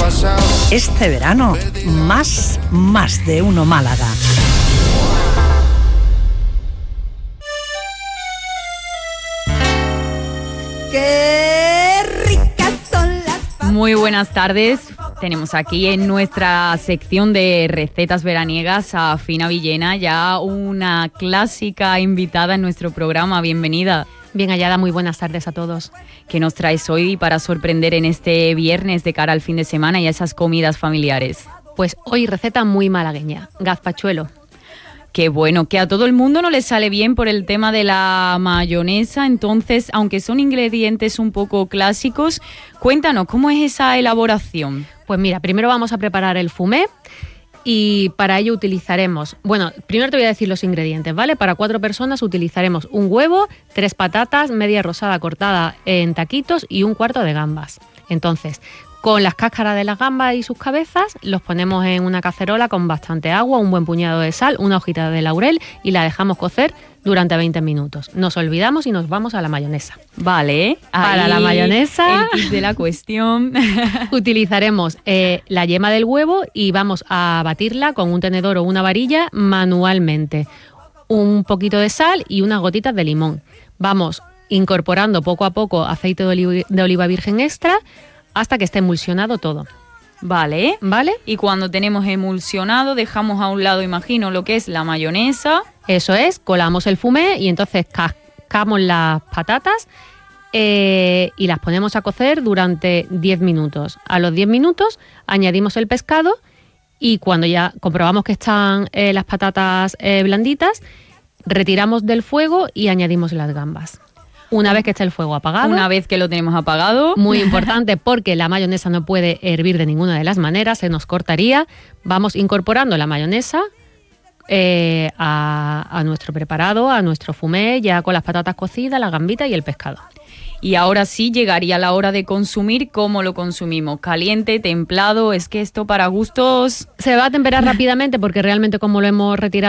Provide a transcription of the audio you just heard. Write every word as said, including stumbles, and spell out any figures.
pasado. Este verano, más, más de uno Málaga. ¡Qué ricas son las papas! Muy buenas tardes. Tenemos aquí en nuestra sección de recetas veraniegas a Fina Villena, ya una clásica invitada en nuestro programa. Bienvenida. Bien hallada, muy buenas tardes a todos. ¿Qué nos traes hoy para sorprender en este viernes de cara al fin de semana y a esas comidas familiares? Pues hoy receta muy malagueña, gazpachuelo. Qué bueno, que a todo el mundo no le sale bien por el tema de la mayonesa, entonces, aunque son ingredientes un poco clásicos, cuéntanos, ¿cómo es esa elaboración? Pues mira, primero vamos a preparar el fumé y para ello utilizaremos, bueno, primero te voy a decir los ingredientes, ¿vale? Para cuatro personas utilizaremos un huevo, tres patatas, media rosada cortada en taquitos y un cuarto de gambas. Entonces, con las cáscaras de las gambas y sus cabezas, los ponemos en una cacerola con bastante agua, un buen puñado de sal, una hojita de laurel y la dejamos cocer durante veinte minutos. Nos olvidamos y nos vamos a la mayonesa. Vale, para ahí la mayonesa el kit de la cuestión. Utilizaremos eh, la yema del huevo y vamos a batirla con un tenedor o una varilla manualmente. Un poquito de sal y unas gotitas de limón. Vamos incorporando poco a poco aceite de oliva, de oliva virgen extra hasta que esté emulsionado todo. Vale, ¿Vale? Y cuando tenemos emulsionado, dejamos a un lado, imagino, lo que es la mayonesa. Eso es, colamos el fumé y entonces cascamos las patatas eh, y las ponemos a cocer durante diez minutos. A los diez minutos añadimos el pescado y cuando ya comprobamos que están eh, las patatas eh, blanditas, retiramos del fuego y añadimos las gambas. Una vez que esté el fuego apagado. Una vez que lo tenemos apagado. Muy importante porque la mayonesa no puede hervir de ninguna de las maneras, se nos cortaría. Vamos incorporando la mayonesa eh, a, a nuestro preparado, a nuestro fumé, ya con las patatas cocidas, la gambita y el pescado. Y ahora sí llegaría la hora de consumir. ¿Cómo lo consumimos? ¿Caliente, templado? Es que esto para gustos... Se va a temperar rápidamente porque realmente como lo hemos retirado